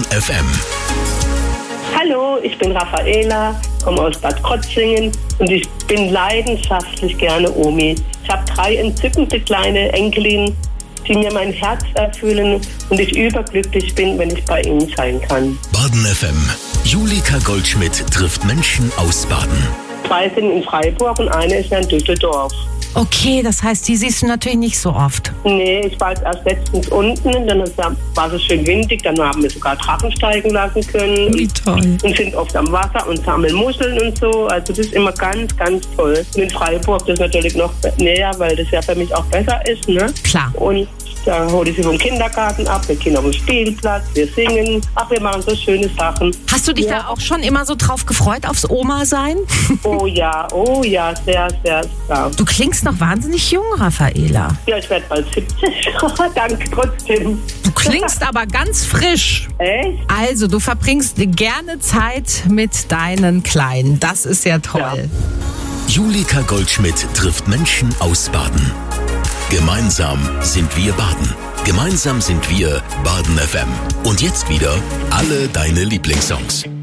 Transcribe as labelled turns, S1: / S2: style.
S1: FM.
S2: Hallo, ich bin Raffaela, komme aus Bad Krozingen und ich bin leidenschaftlich gerne Omi. Ich habe 3 entzückende kleine Enkelinnen, die mir mein Herz erfüllen und ich überglücklich bin, wenn ich bei ihnen sein kann.
S1: Baden FM. Julika Goldschmidt trifft Menschen aus Baden. 2
S2: sind in Freiburg und eine ist in Düsseldorf.
S3: Okay, das heißt, die siehst du natürlich nicht so oft.
S2: Nee, ich war jetzt erst letztens unten, dann war es schön windig, dann haben wir sogar Drachen steigen lassen können.
S3: Wie toll.
S2: Und sind oft am Wasser und sammeln Muscheln und so. Also das ist immer ganz, ganz toll. Und in Freiburg das ist natürlich noch näher, weil das ja für mich auch besser ist, ne?
S3: Klar.
S2: Und da hole ich sie vom Kindergarten ab, wir gehen auf den Spielplatz, wir singen. Ach, wir machen so schöne Sachen.
S3: Hast du dich da auch schon immer so drauf gefreut, aufs Oma-Sein?
S2: Oh ja, sehr, sehr.
S3: Du klingst noch wahnsinnig jung, Raffaela.
S2: Ja, ich werde bald 70. Danke trotzdem.
S3: Du klingst aber ganz frisch.
S2: Echt?
S3: Also, du verbringst gerne Zeit mit deinen Kleinen. Das ist ja toll.
S2: Ja.
S1: Julika Goldschmidt trifft Menschen aus Baden. Gemeinsam sind wir Baden. Gemeinsam sind wir Baden FM. Und jetzt wieder alle deine Lieblingssongs.